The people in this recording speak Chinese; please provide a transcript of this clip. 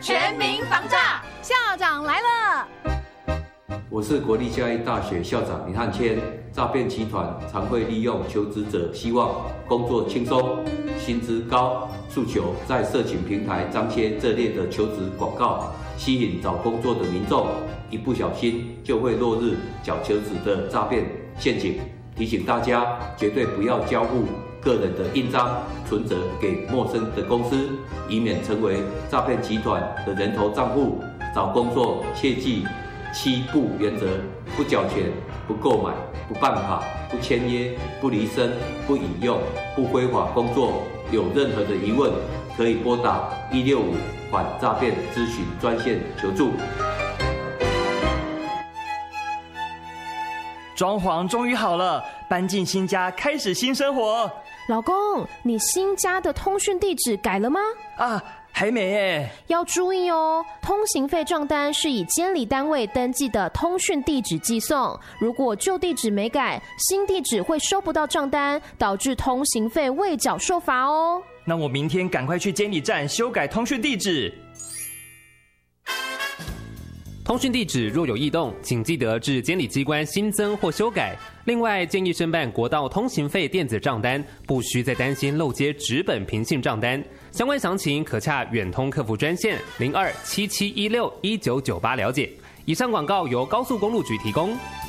全民防诈。 校长来了。 我是国立嘉义大学校长林汉谦。诈骗集团常会利用求职者希望工作轻松、薪资高诉求，在社群平台张贴这类的求职广告，吸引找工作的民众，一不小心就会落入假求职的诈骗陷阱。提醒大家，绝对不要交付个人的印章、存折给陌生的公司，以免成为诈骗集团的人头账户。找工作切记7不原则：不缴钱、不购买、不办卡、不签约、不离身、不引用、不非法工作。有任何的疑问，可以拨打165反诈骗咨询专线求助。 装潢终于好了，搬进新家，开始新生活。 老公，你新家的通讯地址改了吗？ 还没耶。 要注意哦，通行费账单是以监理单位登记的通讯地址寄送，如果旧地址没改，新地址会收不到账单，导致通行费未缴受罚哦。 那我明天赶快去监理站修改通讯地址。 通讯地址若有异动，请记得至监理机关新增或修改。另外，建议申办国道通行费电子账单，不需再担心漏接纸本平信账单。相关详情可洽远通客服专线0277161998了解。以上广告由高速公路局提供。